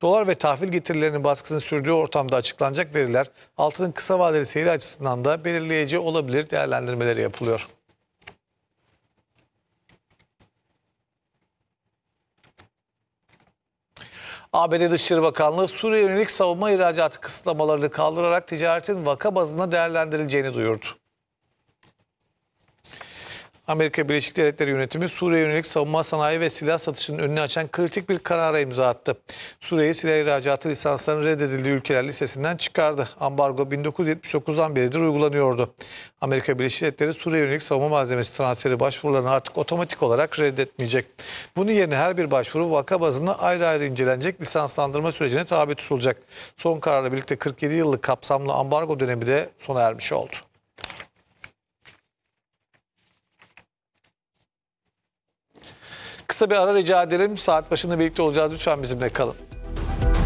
Dolar ve tahvil getirilerinin baskısının sürdüğü ortamda açıklanacak veriler altının kısa vadeli seyri açısından da belirleyici olabilir değerlendirmeleri yapılıyor. ABD Dışişleri Bakanlığı Suriye yönelik savunma ihracatı kısıtlamalarını kaldırarak ticaretin vaka bazında değerlendirileceğini duyurdu. Amerika Birleşik Devletleri yönetimi Suriye yönelik savunma sanayi ve silah satışının önünü açan kritik bir karara imza attı. Suriye'yi silah ihracatı lisanslarının reddedildiği ülkeler listesinden çıkardı. Ambargo 1979'dan beridir uygulanıyordu. Amerika Birleşik Devletleri Suriye yönelik savunma malzemesi transferi başvurularını artık otomatik olarak reddetmeyecek. Bunun yerine her bir başvuru vaka bazında ayrı ayrı incelenecek, lisanslandırma sürecine tabi tutulacak. Son kararla birlikte 47 yıllık kapsamlı ambargo dönemi de sona ermiş oldu. Kısa bir ara rica ederim. Saat başında birlikte olacağız. Lütfen bizimle kalın.